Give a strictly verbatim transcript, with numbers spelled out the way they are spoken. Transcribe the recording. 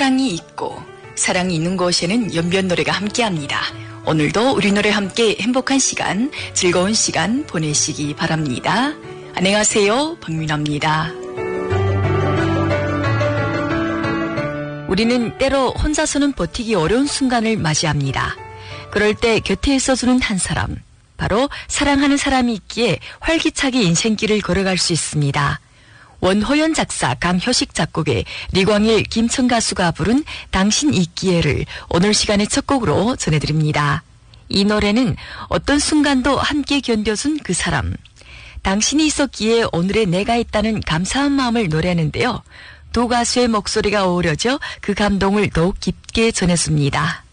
사랑이 있고 사랑이 있는 곳에는 연변 노래가 함께합니다. 오늘도 우리 노래 함께 행복한 시간, 즐거운 시간 보내시기 바랍니다. 안녕하세요, 박민아입니다. 우리는 때로 혼자서는 버티기 어려운 순간을 맞이합니다. 그럴 때 곁에 있어주는 한 사람, 바로 사랑하는 사람이 있기에 활기차게 인생길을 걸어갈 수 있습니다. 원호연 작사, 강효식 작곡의 리광일, 김천 가수가 부른 당신 있기에를 오늘 시간의 첫 곡으로 전해드립니다. 이 노래는 어떤 순간도 함께 견뎌준 그 사람, 당신이 있었기에 오늘의 내가 있다는 감사한 마음을 노래하는데요. 두 가수의 목소리가 어우러져 그 감동을 더욱 깊게 전해줍니다.